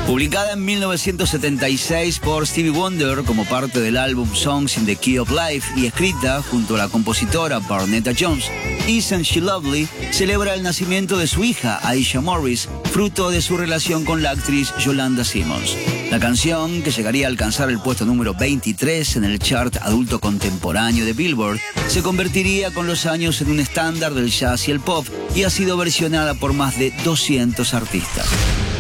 Publicada en 1976 por Stevie Wonder como parte del álbum Songs in the Key of Life y escrita junto a la compositora Barnetta Jones, Isn't She Lovely celebra el nacimiento de su hija Aisha Morris, fruto de su relación con la actriz Yolanda Simmons. La canción, que llegaría a alcanzar el puesto número 23 en el chart adulto contemporáneo de Billboard, se convertiría con los años en un estándar del jazz y el pop y ha sido versionada por más de 200 artistas.